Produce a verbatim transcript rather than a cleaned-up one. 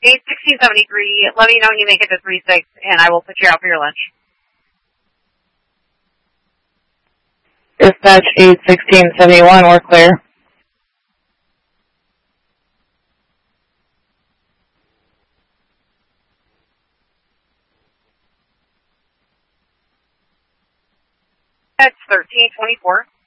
eight sixteen seventy-three, let me know when you make it to three six, and I will put you out for your lunch. Dispatch eight sixteen seventy-one, we're clear. That's thirteen twenty-four.